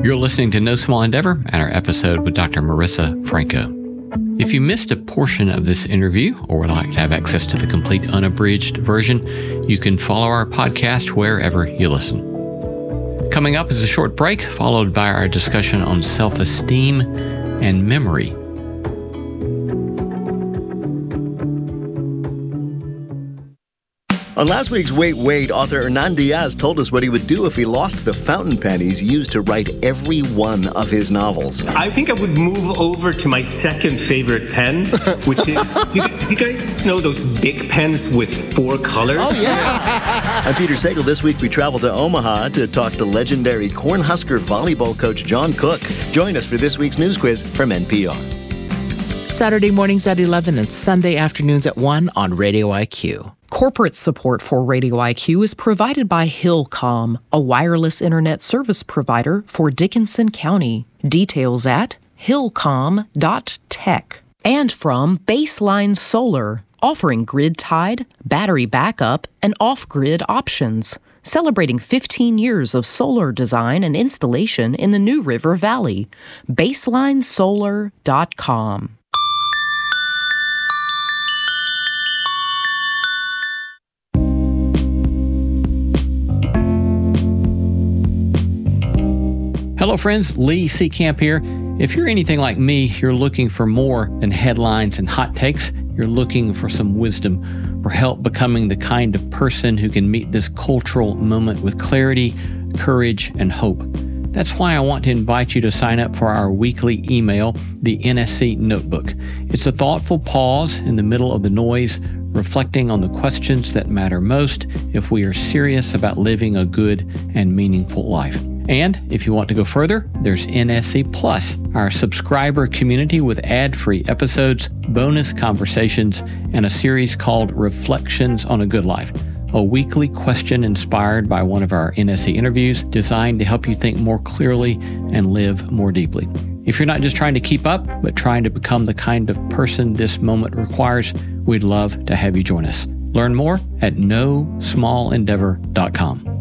You're listening to No Small Endeavor and our episode with Dr. Marissa Franco. If you missed a portion of this interview or would like to have access to the complete unabridged version, you can follow our podcast wherever you listen. Coming up is a short break, followed by our discussion on self-esteem and memory. On last week's Wait, Wait, author Hernan Diaz told us what he would do if he lost the fountain pen he's used to write every one of his novels. I think I would move over to my second favorite pen, which is, you guys know those big pens with 4 colors? Oh, yeah. I'm Peter Sagal. This week we travel to Omaha to talk to legendary Cornhusker volleyball coach John Cook. Join us for this week's news quiz from NPR. Saturday mornings at 11 and Sunday afternoons at 1 on Radio IQ. Corporate support for Radio IQ is provided by Hillcom, a wireless internet service provider for Dickinson County. Details at hillcom.tech. And from Baseline Solar, offering grid-tied, battery backup, and off-grid options. Celebrating 15 years of solar design and installation in the New River Valley. BaselineSolar.com. Hello friends, Lee Seacamp here. If you're anything like me, you're looking for more than headlines and hot takes. You're looking for some wisdom, for help becoming the kind of person who can meet this cultural moment with clarity, courage, and hope. That's why I want to invite you to sign up for our weekly email, the NSC Notebook. It's a thoughtful pause in the middle of the noise, reflecting on the questions that matter most if we are serious about living a good and meaningful life. And if you want to go further, there's NSC Plus, our subscriber community with ad-free episodes, bonus conversations, and a series called Reflections on a Good Life, a weekly question inspired by one of our NSC interviews designed to help you think more clearly and live more deeply. If you're not just trying to keep up, but trying to become the kind of person this moment requires, we'd love to have you join us. Learn more at nosmallendeavor.com.